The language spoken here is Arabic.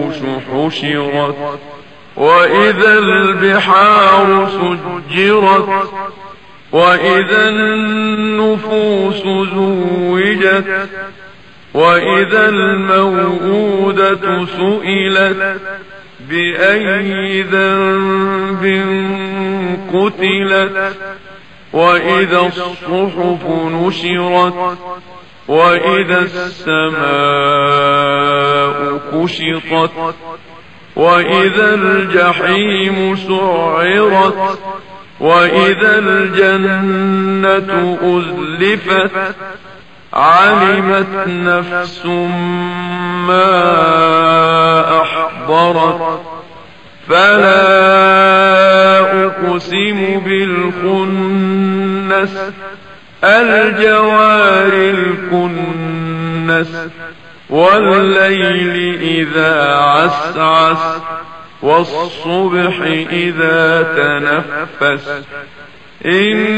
الوحوش حشرت وإذا البحار سجرت وإذا النفوس زوجت وإذا الموءودة سئلت بأي ذنب قتلت وإذا الصحف نشرت وإذا السماء كشطت وإذا الجحيم سعرت وإذا الجنة أزلفت علمت نفس ما أحضرت فلا أقسم بالخنس الجوار الكنس والليل إذا عسعس والصبح إذا تنفس